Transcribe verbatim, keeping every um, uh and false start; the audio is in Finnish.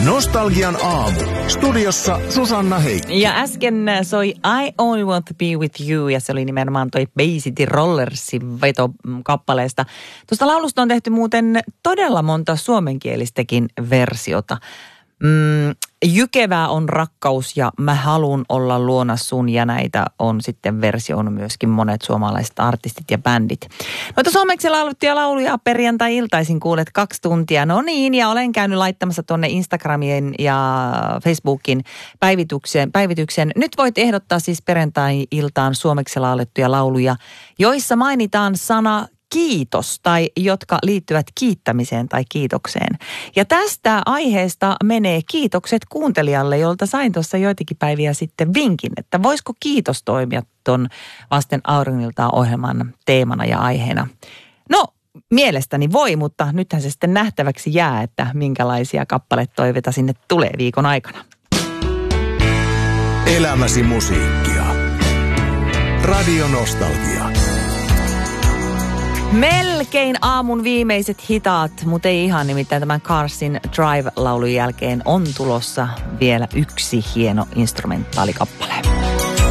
Nostalgian aamu. Studiossa Susanna Heikki. Ja äsken soi I Only Want to Be With You, ja se oli nimenomaan toi Bay City Rollersin veto kappaleesta. Tuosta laulusta on tehty muuten todella monta suomenkielistäkin versiota. Mm, Jykevää on rakkaus ja Mä haluun olla luona sun, ja näitä on sitten versioinut myöskin monet suomalaiset artistit ja bändit. Noita suomeksi laulettuja lauluja perjantai-iltaisin kuulet kaksi tuntia. No niin, ja olen käynyt laittamassa tuonne Instagramien ja Facebookin päivitykseen. päivitykseen. Nyt voit ehdottaa siis perjantai-iltaan suomeksi laulettuja lauluja, joissa mainitaan sana kiitos tai jotka liittyvät kiittämiseen tai kiitokseen. Ja tästä aiheesta menee kiitokset kuuntelijalle, jolta sain tuossa joitakin päiviä sitten vinkin, että voisiko kiitos toimia ton Vasten auringiltaan ohjelman teemana ja aiheena. No, mielestäni voi, mutta nythän se sitten nähtäväksi jää, että minkälaisia kappaletoiveita sinne tulee viikon aikana. Elämäsi musiikkia. Radio Nostalgia. Melkein aamun viimeiset hitaat, mutta ei ihan, nimittäin tämän Carsin Drive-laulun jälkeen on tulossa vielä yksi hieno instrumentaalikappale.